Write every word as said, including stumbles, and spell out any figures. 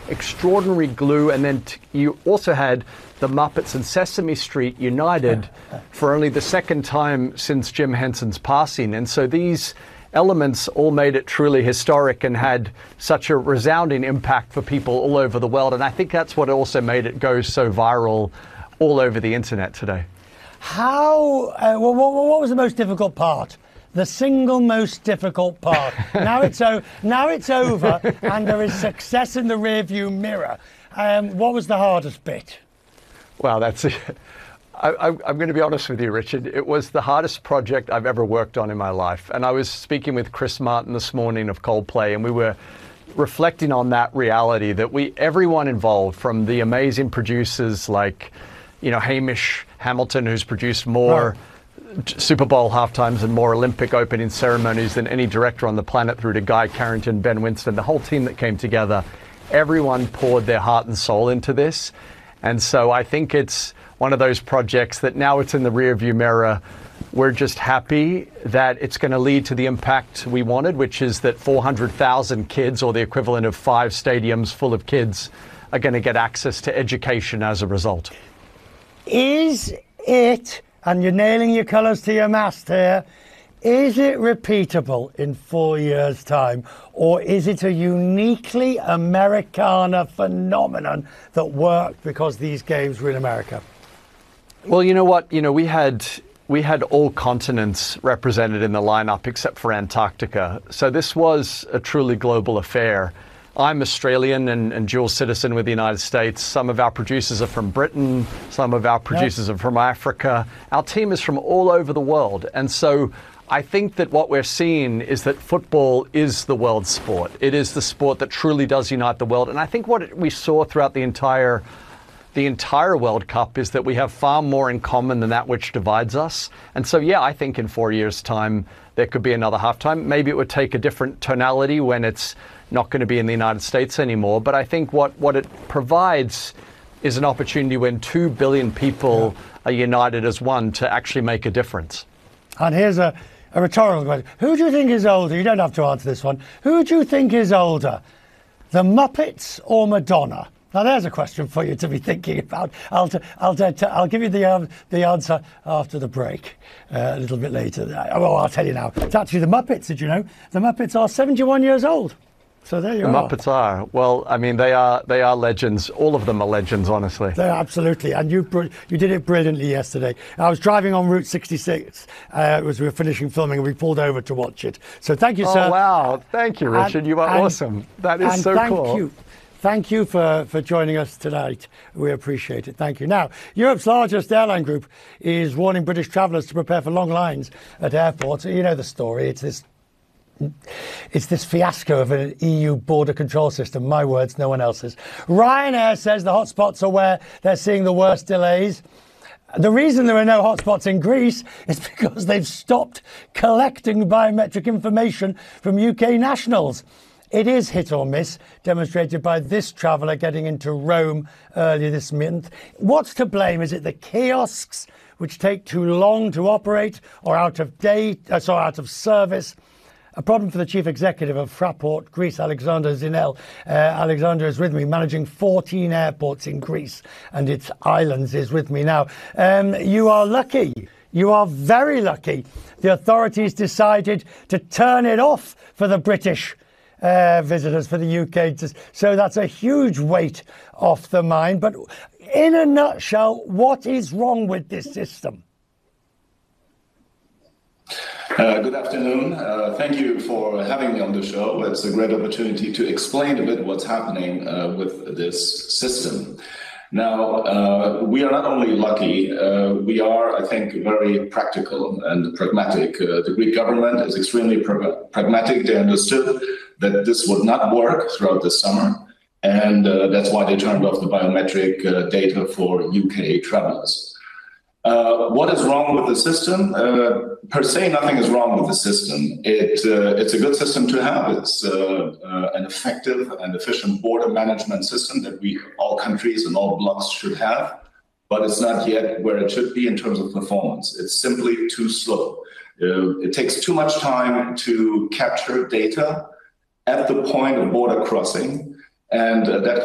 extraordinary glue. And then t- you also had the Muppets and Sesame Street united for only the second time since Jim Henson's passing. And so these elements all made it truly historic and had such a resounding impact for people all over the world. And I think that's what also made it go so viral all over the internet today. How, uh, well, what, what was the most difficult part? The single most difficult part. Now it's, o- now it's over and there is success in the rearview mirror. Um, what was the hardest bit? Well, that's I, I, I'm going to be honest with you, Richard. It was the hardest project I've ever worked on in my life. And I was speaking with Chris Martin this morning of Coldplay, and we were reflecting on that reality that we, everyone involved, from the amazing producers like, you know, Hamish Hamilton, who's produced more right. Super Bowl halftimes and more Olympic opening ceremonies than any director on the planet, through to Guy Carrington, Ben Winston, the whole team that came together. Everyone poured their heart and soul into this. And so I think it's one of those projects that now it's in the rearview mirror. We're just happy that it's going to lead to the impact we wanted, which is that four hundred thousand kids, or the equivalent of five stadiums full of kids, are going to get access to education as a result. Is it, and you're nailing your colours to your mast here, is it repeatable in four years' time, or is it a uniquely Americana phenomenon that worked because these games were in America? Well, you know what? You know, we had we had all continents represented in the lineup except for Antarctica. So this was a truly global affair. I'm Australian and, and dual citizen with the United States. Some of our producers are from Britain. Some of our producers yep. are from Africa. Our team is from all over the world. And so I think that what we're seeing is that football is the world sport. It is the sport that truly does unite the world. And I think what we saw throughout the entire the entire World Cup is that we have far more in common than that which divides us. And so, yeah, I think in four years' time, there could be another halftime. Maybe it would take a different tonality when it's not going to be in the United States anymore. But I think what, what it provides is an opportunity when two billion people yeah. are united as one to actually make a difference. And here's a, a rhetorical question. Who do you think is older? You don't have to answer this one. Who do you think is older, the Muppets or Madonna? Now, there's a question for you to be thinking about. I'll t- I'll t- t- I'll give you the um, the answer after the break, uh, a little bit later. Well, I'll tell you now. It's actually the Muppets. Did you know the Muppets are seventy-one years old? So there you the are. The Muppets are. Well, I mean, they are they are legends. All of them are legends, honestly. They're absolutely. And you br- you did it brilliantly yesterday. I was driving on Route sixty-six uh, as we were finishing filming, and we pulled over to watch it. So thank you, sir. Oh, wow. Thank you, Richard. And, you are and, awesome. That is and so thank cool. You. Thank you for, for joining us tonight. We appreciate it. Thank you. Now, Europe's largest airline group is warning British travellers to prepare for long lines at airports. You know the story. It's this It's this fiasco of an E U border control system. My words, no one else's. Ryanair says the hotspots are where they're seeing the worst delays. The reason there are no hotspots in Greece is because they've stopped collecting biometric information from U K nationals. It is hit or miss, demonstrated by this traveller getting into Rome earlier this month. What's to blame? Is it the kiosks, which take too long to operate, or out of date, uh, sorry, out of service? A problem for the chief executive of Fraport Greece, Alexander Zinel. Uh, Alexander is with me, managing fourteen airports in Greece and its islands, is with me now. Um, you are lucky. You are very lucky. The authorities decided to turn it off for the British Uh, visitors, for the U K. So that's a huge weight off the mind. But in a nutshell, what is wrong with this system? Uh, good afternoon. Uh, thank you for having me on the show. It's a great opportunity to explain a bit what's happening uh, with this system. Now, uh, we are not only lucky, uh, we are, I think, very practical and pragmatic. Uh, the Greek government is extremely pra- pragmatic. They understood that this would not work throughout the summer, and uh, that's why they turned off the biometric uh, data for U K travelers. Uh, what is wrong with the system? Uh, per se, nothing is wrong with the system. It, uh, it's a good system to have. It's uh, uh, an effective and efficient border management system that we, all countries and all blocs should have, but it's not yet where it should be in terms of performance. It's simply too slow. Uh, it takes too much time to capture data at the point of border crossing, and uh, that